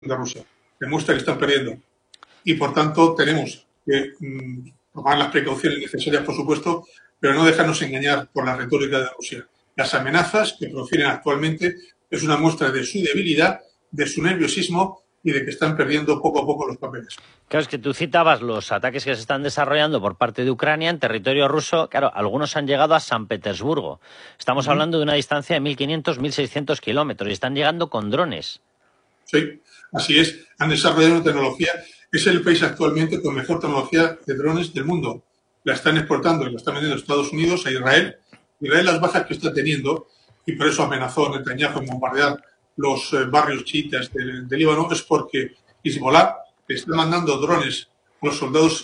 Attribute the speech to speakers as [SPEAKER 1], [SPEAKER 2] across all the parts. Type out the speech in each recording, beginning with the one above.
[SPEAKER 1] de Rusia. Demuestra que están perdiendo. Y, por tanto, tenemos que tomar las precauciones necesarias, por supuesto, pero no dejarnos engañar por la retórica de Rusia. Las amenazas que profieren actualmente es una muestra de su debilidad, de su nerviosismo y de que están perdiendo poco a poco los papeles.
[SPEAKER 2] Claro, es que tú citabas los ataques que se están desarrollando por parte de Ucrania en territorio ruso. Claro, algunos han llegado a San Petersburgo. Estamos hablando de una distancia de 1.500, 1.600 kilómetros y están llegando con drones.
[SPEAKER 1] Sí, así es. Han desarrollado una tecnología. Es el país actualmente con mejor tecnología de drones del mundo. La están exportando y la están vendiendo a Estados Unidos, a Israel. Israel las bajas que está teniendo, y por eso amenazó Netanyahu en bombardear los barrios chiitas del Líbano, es porque Hezbollah está mandando drones a los soldados,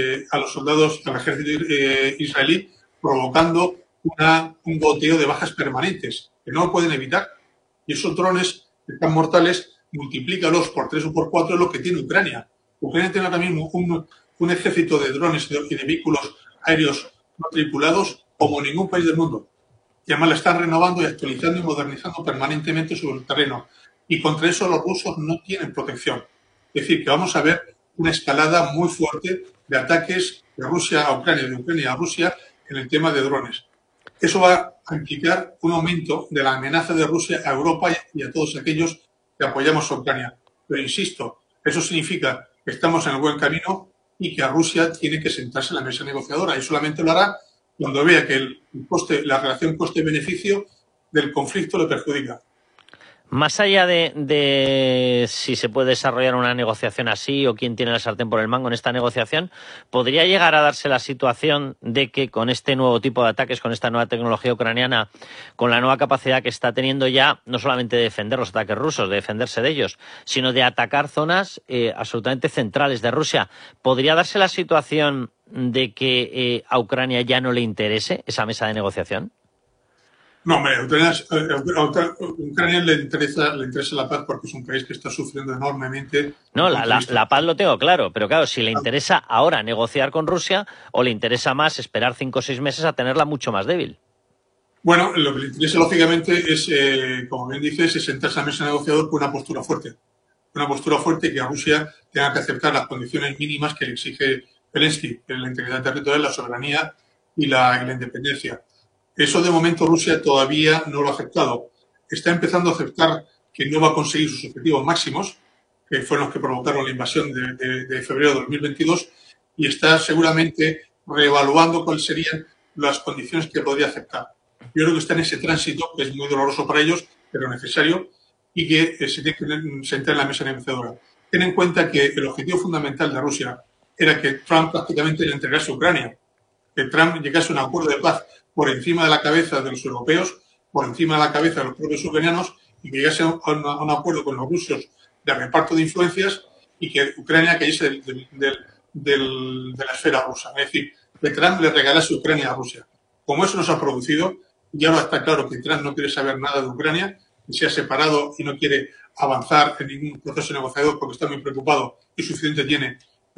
[SPEAKER 1] al ejército israelí, provocando un goteo de bajas permanentes, que no lo pueden evitar. Y esos drones tan mortales, multiplícalos por 3 o por 4 es lo que tiene Ucrania. Ucrania tiene ahora mismo un ejército de drones y de vehículos aéreos no tripulados como ningún país del mundo. Y además la están renovando y actualizando y modernizando permanentemente sobre el terreno. Y contra eso los rusos no tienen protección. Es decir, que vamos a ver una escalada muy fuerte de ataques de Rusia a Ucrania, de Ucrania a Rusia en el tema de drones. Eso va a implicar un aumento de la amenaza de Rusia a Europa y a todos aquellos que apoyamos a Ucrania. Pero insisto, eso significa que estamos en el buen camino y que a Rusia tiene que sentarse en la mesa negociadora, y solamente lo hará cuando vea que la relación coste-beneficio del conflicto le perjudica.
[SPEAKER 2] Más allá de si se puede desarrollar una negociación así o quién tiene la sartén por el mango en esta negociación, ¿podría llegar a darse la situación de que con este nuevo tipo de ataques, con esta nueva tecnología ucraniana, con la nueva capacidad que está teniendo ya, no solamente de defender los ataques rusos, de defenderse de ellos, sino de atacar zonas absolutamente centrales de Rusia, ¿podría darse la situación de que a Ucrania ya no le interese esa mesa de negociación?
[SPEAKER 1] No, hombre, a Ucrania le interesa la paz porque es un país que está sufriendo enormemente.
[SPEAKER 2] No, la paz lo tengo claro, pero claro, si le interesa ahora negociar con Rusia o le interesa más esperar 5 o 6 meses a tenerla mucho más débil.
[SPEAKER 1] Bueno, lo que le interesa, lógicamente, es, como bien dices, es sentarse a la mesa negociador con una postura fuerte. Una postura fuerte que a Rusia tenga que aceptar las condiciones mínimas que le exige Zelensky, que es la integridad territorial, la soberanía y la independencia. Eso, de momento, Rusia todavía no lo ha aceptado. Está empezando a aceptar que no va a conseguir sus objetivos máximos, que fueron los que provocaron la invasión de febrero de 2022, y está seguramente reevaluando cuáles serían las condiciones que podría aceptar. Yo creo que está en ese tránsito, que es muy doloroso para ellos, pero necesario, y que se tiene que sentar en la mesa negociadora. Ten en cuenta que el objetivo fundamental de Rusia era que Trump prácticamente le entregase a Ucrania, que Trump llegase a un acuerdo de paz por encima de la cabeza de los europeos, por encima de la cabeza de los propios ucranianos, y que llegase a un acuerdo con los rusos de reparto de influencias y que Ucrania cayese de la esfera rusa. Es decir, que Trump le regalase Ucrania a Rusia. Como eso no se ha producido, y ahora está claro que Trump no quiere saber nada de Ucrania, y se ha separado y no quiere avanzar en ningún proceso negociador porque está muy preocupado y suficiente tiene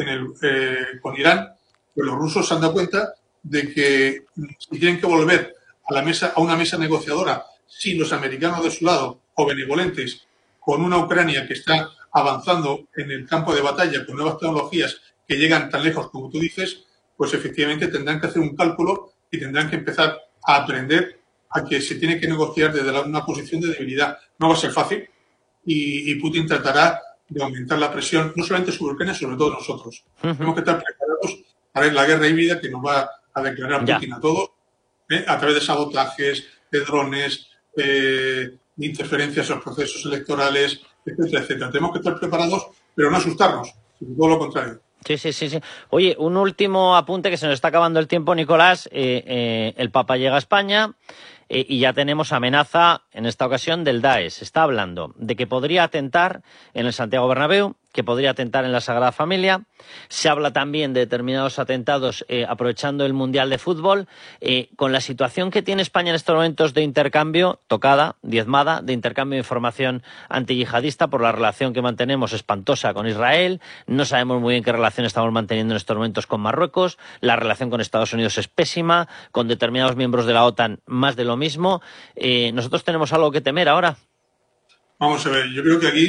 [SPEAKER 1] con Irán, pues los rusos se han dado cuenta de que si tienen que volver a una mesa negociadora sin los americanos de su lado o benevolentes, con una Ucrania que está avanzando en el campo de batalla con nuevas tecnologías que llegan tan lejos como tú dices, pues efectivamente tendrán que hacer un cálculo y tendrán que empezar a aprender a que se tiene que negociar desde una posición de debilidad. No va a ser fácil y Putin tratará de aumentar la presión, no solamente sobre Ucrania, sobre todos nosotros. Tenemos que estar preparados para la guerra híbrida que nos va a declarar Putin a todos, a través de sabotajes, de drones, de interferencias en los procesos electorales, etcétera, etcétera. Tenemos que estar preparados, pero no asustarnos, sino todo lo contrario.
[SPEAKER 2] Sí. Oye, un último apunte, que se nos está acabando el tiempo, Nicolás. El Papa llega a España y ya tenemos amenaza, en esta ocasión, del Daesh. Se está hablando de que podría atentar en el Santiago Bernabéu, que podría atentar en la Sagrada Familia. Se habla también de determinados atentados aprovechando el Mundial de Fútbol. Con la situación que tiene España en estos momentos de intercambio, tocada, diezmada, de intercambio de información antiyihadista por la relación que mantenemos espantosa con Israel. No sabemos muy bien qué relación estamos manteniendo en estos momentos con Marruecos. La relación con Estados Unidos es pésima. Con determinados miembros de la OTAN, más de lo mismo. ¿Nosotros tenemos algo que temer ahora?
[SPEAKER 1] Vamos a ver, yo creo que aquí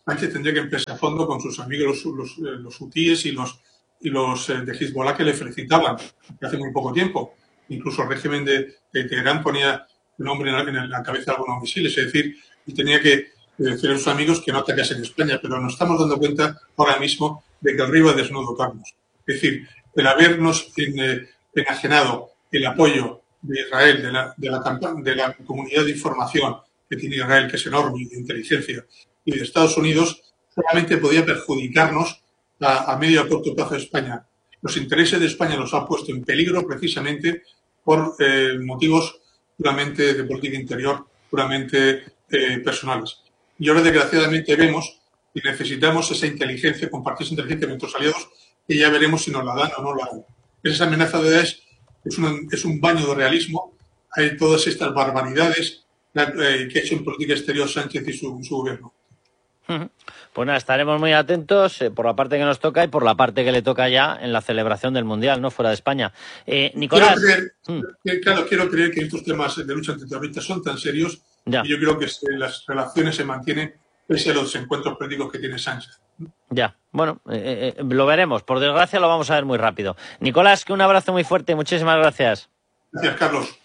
[SPEAKER 1] Sánchez tendría que emplearse a fondo con sus amigos los hutíes y los de Hezbollah, que le felicitaban hace muy poco tiempo. Incluso el régimen de Teherán ponía el nombre en la cabeza de algunos misiles, es decir, y tenía que decir a sus amigos que no atacasen España, pero nos estamos dando cuenta ahora mismo de que el río ha desnudo Carlos. Es decir, el habernos enajenado el apoyo de Israel, de la comunidad de información que tiene Israel, que es enorme, y de inteligencia, y de Estados Unidos, solamente podía perjudicarnos a medio y a corto plazo de España. Los intereses de España los ha puesto en peligro precisamente por motivos puramente de política interior, puramente personales. Y ahora, desgraciadamente, vemos que necesitamos esa inteligencia, compartir esa inteligencia con nuestros aliados, y ya veremos si nos la dan o no la dan. Esa amenaza de Daesh es un baño de realismo. Hay todas estas barbaridades que ha hecho en política exterior Sánchez y su gobierno.
[SPEAKER 2] Pues nada, estaremos muy atentos por la parte que nos toca y por la parte que le toca ya en la celebración del Mundial, ¿no? Fuera de España. Nicolás.
[SPEAKER 1] Quiero creer que estos temas de lucha antiterrorista son tan serios, y yo creo que las relaciones se mantienen pese a los encuentros políticos que tiene Sánchez.
[SPEAKER 2] Ya, bueno, lo veremos. Por desgracia lo vamos a ver muy rápido. Nicolás, que un abrazo muy fuerte. Muchísimas gracias.
[SPEAKER 1] Gracias, Carlos.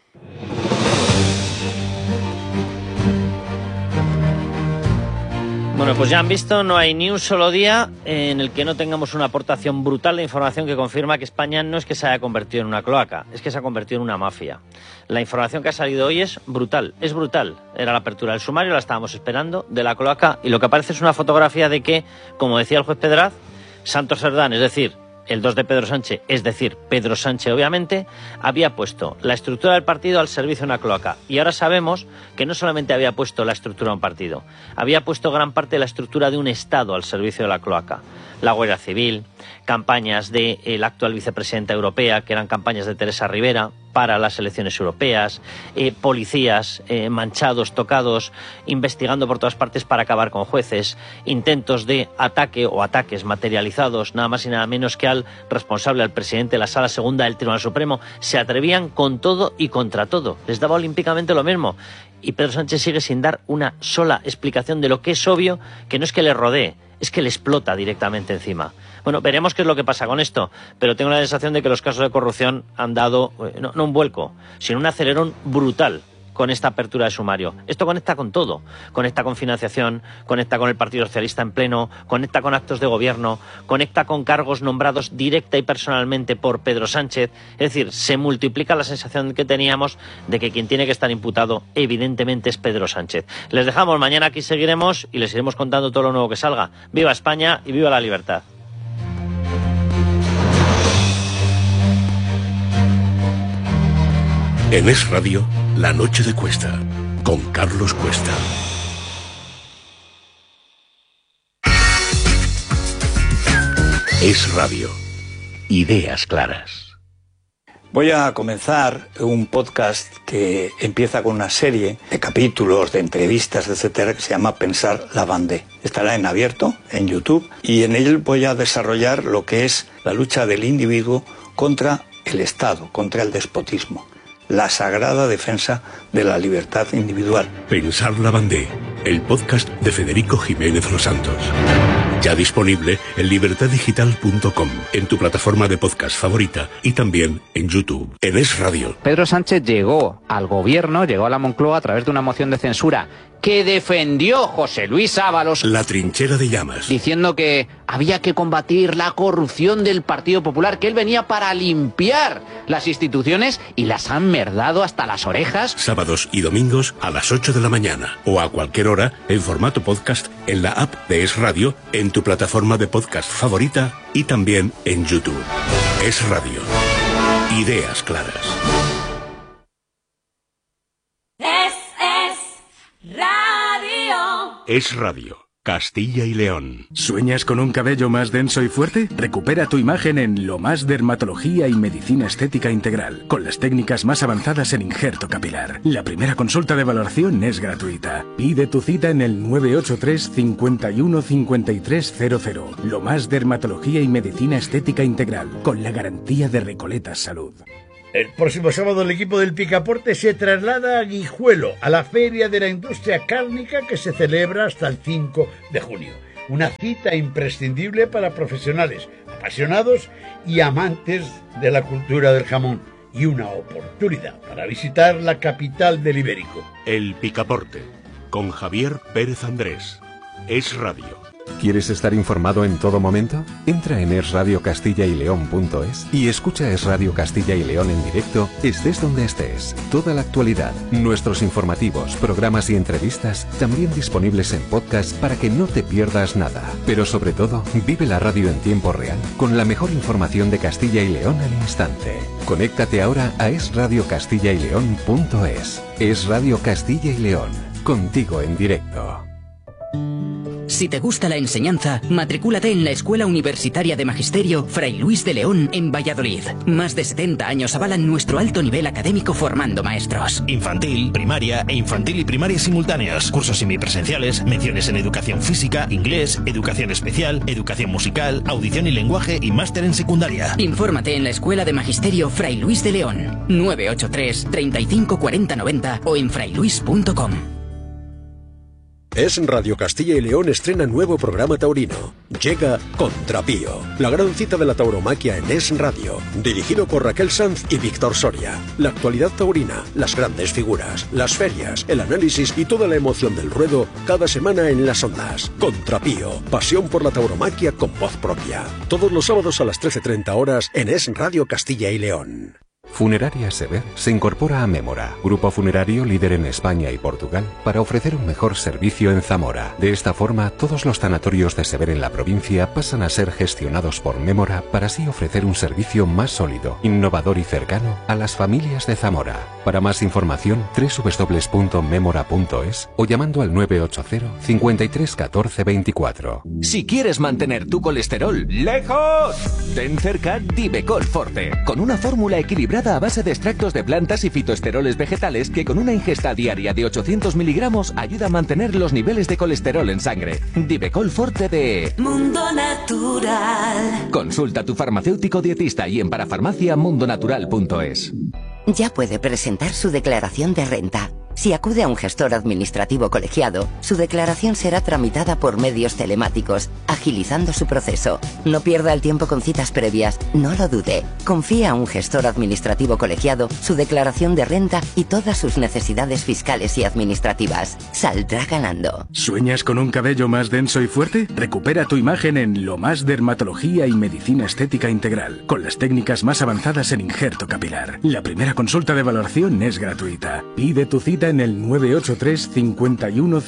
[SPEAKER 2] Bueno, pues ya han visto, no hay ni un solo día en el que no tengamos una aportación brutal de información que confirma que España no es que se haya convertido en una cloaca, es que se ha convertido en una mafia. La información que ha salido hoy es brutal, es brutal. Era la apertura del sumario, la estábamos esperando, de la cloaca, y lo que aparece es una fotografía de que, como decía el juez Pedraz, Santos Cerdán, es decir, el 2 de Pedro Sánchez, es decir, Pedro Sánchez obviamente, había puesto la estructura del partido al servicio de una cloaca. Y ahora sabemos que no solamente había puesto la estructura de un partido, había puesto gran parte de la estructura de un Estado al servicio de la cloaca. La Guardia Civil, campañas de la actual vicepresidenta europea, que eran campañas de Teresa Rivera para las elecciones europeas, policías manchados, tocados, investigando por todas partes para acabar con jueces, intentos de ataque o ataques materializados, nada más y nada menos que al responsable, al presidente de la Sala Segunda del Tribunal Supremo. Se atrevían con todo y contra todo, les daba olímpicamente lo mismo. Y Pedro Sánchez sigue sin dar una sola explicación de lo que es obvio, que no es que le rodee, es que le explota directamente encima. Bueno, veremos qué es lo que pasa con esto, pero tengo la sensación de que los casos de corrupción han dado, no un vuelco, sino un acelerón brutal con esta apertura de sumario. Esto conecta con todo, conecta con financiación, conecta con el Partido Socialista en pleno, conecta con actos de gobierno, conecta con cargos nombrados directa y personalmente por Pedro Sánchez. Es decir, se multiplica la sensación que teníamos de que quien tiene que estar imputado evidentemente es Pedro Sánchez. Les dejamos, mañana aquí seguiremos y les iremos contando todo lo nuevo que salga. ¡Viva España y viva la libertad!
[SPEAKER 3] En Es Radio, La Noche de Cuesta, con Carlos Cuesta. Es Radio, ideas claras.
[SPEAKER 4] Voy a comenzar un podcast que empieza con una serie de capítulos, de entrevistas, etcétera, que se llama Pensar Lavandé. Estará en abierto, en YouTube, y en él voy a desarrollar lo que es la lucha del individuo contra el Estado, contra el despotismo. La sagrada defensa de la libertad individual.
[SPEAKER 3] Pensar Lavandé, el podcast de Federico Jiménez Los Santos. Ya disponible en libertaddigital.com, en tu plataforma de podcast favorita y también en YouTube, en Es Radio.
[SPEAKER 5] Pedro Sánchez llegó al gobierno, llegó a la Moncloa a través de una moción de censura que defendió José Luis Ábalos.
[SPEAKER 3] La trinchera de llamas.
[SPEAKER 5] Diciendo que había que combatir la corrupción del Partido Popular, que él venía para limpiar las instituciones y las han merdado hasta las orejas.
[SPEAKER 3] Sábados y domingos a las 8 de la mañana o a cualquier hora en formato podcast en la app de Es Radio, en tu plataforma de podcast favorita y también en YouTube. Es Radio. Ideas claras.
[SPEAKER 6] Radio.
[SPEAKER 3] Es Radio. Castilla y León.
[SPEAKER 7] ¿Sueñas con un cabello más denso y fuerte? Recupera tu imagen en Lo Más Dermatología y Medicina Estética Integral, con las técnicas más avanzadas en injerto capilar. La primera consulta de valoración es gratuita. Pide tu cita en el 983 51 5300. Lo Más Dermatología y Medicina Estética Integral, con la garantía de Recoletas Salud.
[SPEAKER 6] El próximo sábado el equipo del Picaporte se traslada a Guijuelo, a la Feria de la Industria Cárnica que se celebra hasta el 5 de junio. Una cita imprescindible para profesionales, apasionados y amantes de la cultura del jamón. Y una oportunidad para visitar la capital del Ibérico.
[SPEAKER 3] El Picaporte, con Javier Pérez Andrés. Es Radio.
[SPEAKER 8] ¿Quieres estar informado en todo momento? Entra en esradiocastilla-y-león.es y escucha Es Radio Castilla y León en directo, estés donde estés. Toda la actualidad, nuestros informativos, programas y entrevistas, también disponibles en podcast para que no te pierdas nada. Pero sobre todo, vive la radio en tiempo real, con la mejor información de Castilla y León al instante. Conéctate ahora a esradiocastilla-y-león.es. Es Radio Castilla y León, contigo en directo.
[SPEAKER 9] Si te gusta la enseñanza, matricúlate en la Escuela Universitaria de Magisterio Fray Luis de León en Valladolid. Más de 70 años avalan nuestro alto nivel académico formando maestros.
[SPEAKER 10] Infantil, primaria e infantil y primaria simultáneas. Cursos semipresenciales, menciones en educación física, inglés, educación especial, educación musical, audición y lenguaje y máster en secundaria.
[SPEAKER 9] Infórmate en la Escuela de Magisterio Fray Luis de León. 983 35 40 90 o en frailuis.com.
[SPEAKER 11] Es Radio Castilla y León estrena nuevo programa taurino. Llega Contrapío, la gran cita de la tauromaquia en Es Radio, dirigido por Raquel Sanz y Víctor Soria. La actualidad taurina, las grandes figuras, las ferias, el análisis y toda la emoción del ruedo cada semana en las ondas. Contrapío, pasión por la tauromaquia con voz propia. Todos los sábados a las 13:30 horas en Es Radio Castilla y León.
[SPEAKER 8] Funeraria Sever se incorpora a Mémora, grupo funerario líder en España y Portugal, para ofrecer un mejor servicio en Zamora. De esta forma, todos los tanatorios de Sever en la provincia pasan a ser gestionados por Mémora para así ofrecer un servicio más sólido, innovador y cercano a las familias de Zamora. Para más información, www.memora.es o llamando al 980 53 14 24.
[SPEAKER 12] Si quieres mantener tu colesterol lejos, ten cerca Divecol Forte, con una fórmula equilibrada a base de extractos de plantas y fitoesteroles vegetales que con una ingesta diaria de 800 miligramos ayuda a mantener los niveles de colesterol en sangre. Divecol Forte de
[SPEAKER 13] Mundo Natural.
[SPEAKER 12] Consulta a tu farmacéutico dietista y en parafarmaciamundonatural.es.
[SPEAKER 14] Ya puede presentar su declaración de renta. Si acude a un gestor administrativo colegiado, su declaración será tramitada por medios telemáticos, agilizando su proceso. No pierda el tiempo con citas previas, no lo dude. Confía a un gestor administrativo colegiado su declaración de renta y todas sus necesidades fiscales y administrativas. Saldrá ganando.
[SPEAKER 7] ¿Sueñas con un cabello más denso y fuerte? Recupera tu imagen en Lo Más Dermatología y Medicina Estética Integral, con las técnicas más avanzadas en injerto capilar. La primera consulta de valoración es gratuita. Pide tu cita en el 983 51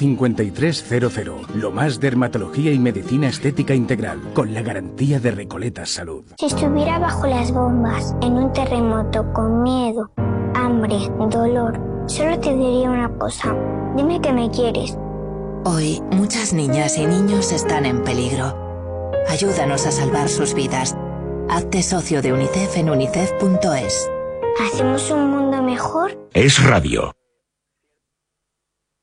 [SPEAKER 7] 5300. Lo Más Dermatología y Medicina Estética Integral, con la garantía de Recoletas Salud.
[SPEAKER 15] Si estuviera bajo las bombas, en un terremoto, con miedo, hambre, dolor, solo te diría una cosa. Dime que me quieres.
[SPEAKER 13] Hoy, muchas niñas y niños están en peligro. Ayúdanos a salvar sus vidas. Hazte socio de UNICEF en unicef.es.
[SPEAKER 15] ¿Hacemos un mundo mejor?
[SPEAKER 3] Es Radio.